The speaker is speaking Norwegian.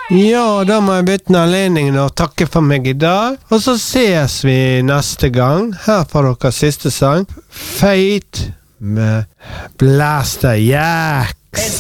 Ja, da må jeg bytte anledningen og takke for meg I dag. Og så ses vi neste gang. Her får dere siste sang. Fate med Blaster Jack.